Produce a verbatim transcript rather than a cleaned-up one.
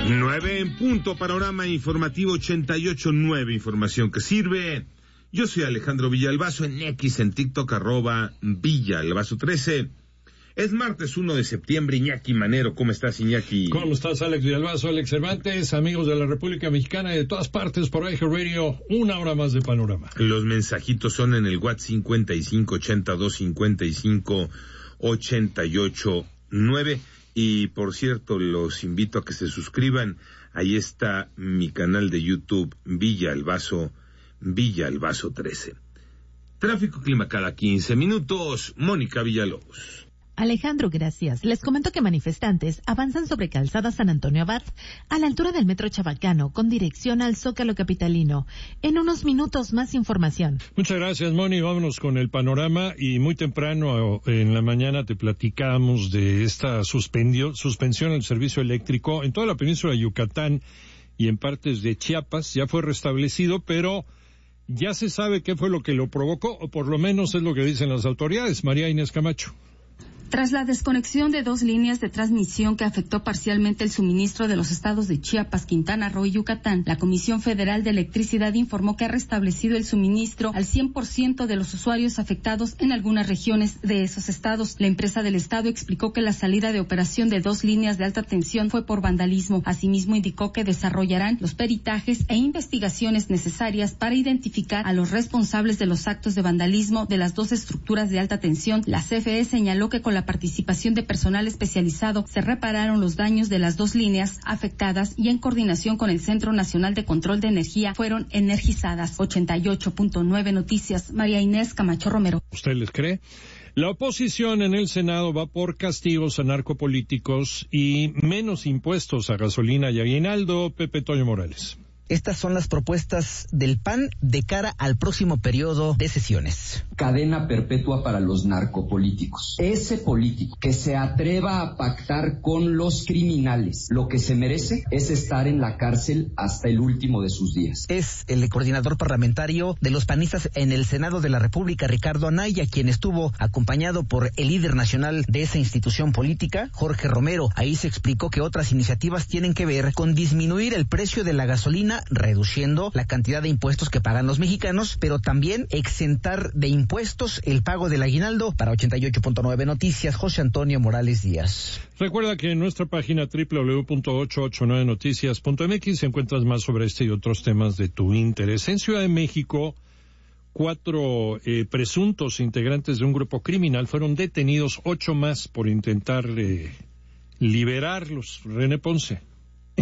Nueve en punto, panorama informativo ochenta y ocho punto nueve, información que sirve. Yo soy Alejandro Villalbazo, en X, en TikTok, arroba Villalbazo trece. Es martes uno de septiembre, Iñaki Manero. ¿Cómo estás, Iñaki? ¿Cómo estás, Alex Villalbazo, Alex Cervantes, amigos de la República Mexicana y de todas partes por Eje Radio? Una hora más de panorama. Los mensajitos son en el WhatsApp cincuenta y cinco ochenta y dos cincuenta y cinco ochenta y ocho nueve. Y por cierto, los invito a que se suscriban. Ahí está mi canal de YouTube, Villalbazo, Villalbazo trece. Tráfico clima cada quince minutos. Mónica Villalobos. Alejandro, gracias. Les comento que manifestantes avanzan sobre Calzada San Antonio Abad, a la altura del Metro Chabacano, con dirección al Zócalo capitalino. En unos minutos, más información. Muchas gracias, Moni. Vámonos con el panorama. Y muy temprano en la mañana te platicamos de esta suspendio, suspensión del servicio eléctrico en toda la península de Yucatán y en partes de Chiapas. Ya fue restablecido, pero ya se sabe qué fue lo que lo provocó, o por lo menos es lo que dicen las autoridades. María Inés Camacho. Tras la desconexión de dos líneas de transmisión que afectó parcialmente el suministro de los estados de Chiapas, Quintana Roo y Yucatán, la Comisión Federal de Electricidad informó que ha restablecido el suministro al cien por ciento de los usuarios afectados en algunas regiones de esos estados. La empresa del estado explicó que la salida de operación de dos líneas de alta tensión fue por vandalismo. Asimismo, indicó que desarrollarán los peritajes e investigaciones necesarias para identificar a los responsables de los actos de vandalismo de las dos estructuras de alta tensión. La C F E señaló que con la participación de personal especializado se repararon los daños de las dos líneas afectadas y en coordinación con el Centro Nacional de Control de Energía fueron energizadas. ochenta y ocho punto nueve Noticias, María Inés Camacho Romero. ¿Usted les cree? La oposición en el Senado va por castigos a narcopolíticos y menos impuestos a gasolina y aguinaldo. Pepe Toño Morales. Estas son las propuestas del P A N de cara al próximo periodo de sesiones. Cadena perpetua para los narcopolíticos. Ese político que se atreva a pactar con los criminales, lo que se merece es estar en la cárcel hasta el último de sus días. Es el coordinador parlamentario de los panistas en el Senado de la República, Ricardo Anaya, quien estuvo acompañado por el líder nacional de esa institución política, Jorge Romero. Ahí se explicó que otras iniciativas tienen que ver con disminuir el precio de la gasolina, reduciendo la cantidad de impuestos que pagan los mexicanos, pero también exentar de impuestos el pago del aguinaldo. Para ochenta y ocho punto nueve Noticias, José Antonio Morales Díaz. Recuerda que en nuestra página doble u doble u doble u punto ochocientos ochenta y nueve noticias punto m x encuentras más sobre este y otros temas de tu interés. En Ciudad de México, cuatro eh, presuntos integrantes de un grupo criminal fueron detenidos, ocho más por intentar eh, liberarlos. René Ponce.